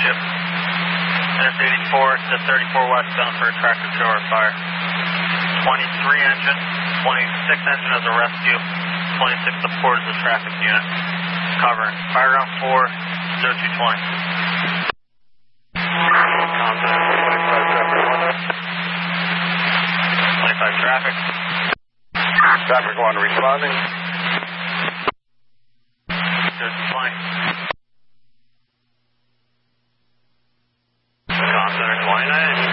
ship. Interstate 84 to 34 westbound for a tractor trailer fire. 23 engine, 26 engine as a rescue, 26 support as a traffic unit. Covering. Fire ground 4, 0220. Confident, 25 traffic. Traffic 1 responding. 0220. Confident, 29 engine.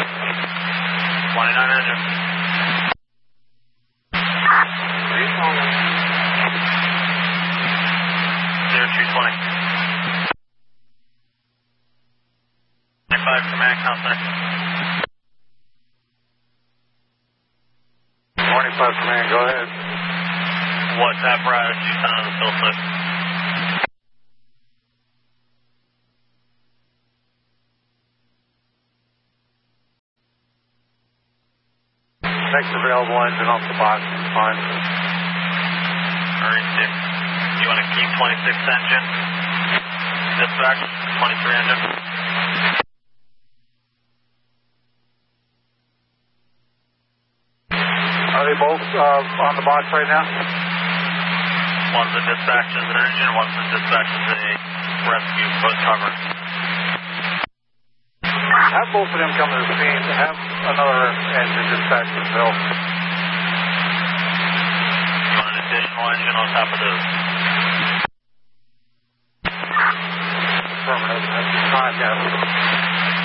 29 engine. Responding. 0220. 25 command confident. 25 command, go ahead. What apparatus you sent on the fill slip? Next available engine off the box is fine. Hurry, Steve. You want to keep 26 engine? Dispatch, 23 engine. Are they both on the box right now? One's a dispatch as an engine, one's a dispatch as a rescue, both covered. Have both of them come to the scene. Have another engine dispatch as well. You want an additional engine on top of those? Affirmative. That's 5, yes.